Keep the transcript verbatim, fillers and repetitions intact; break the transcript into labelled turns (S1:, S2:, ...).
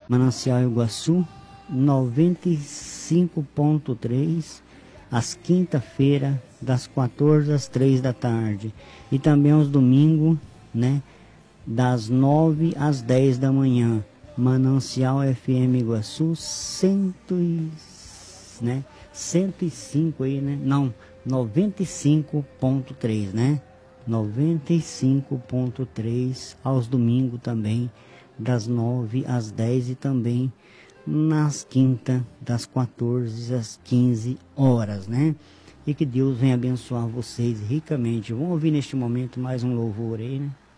S1: Manancial Iguaçu, noventa e cinco ponto três, às quinta-feira, das quatorze às três da tarde. E também aos domingos, né, das nove às dez da manhã. Manancial F M Iguaçu, cento e, né, cento e cinco aí, né? Não, noventa e cinco ponto três, né? noventa e cinco ponto três aos domingos também, das nove às dez, e também nas quintas, das quatorze às quinze horas, né? E que Deus venha abençoar vocês ricamente. Vamos ouvir neste momento mais um louvor aí, né?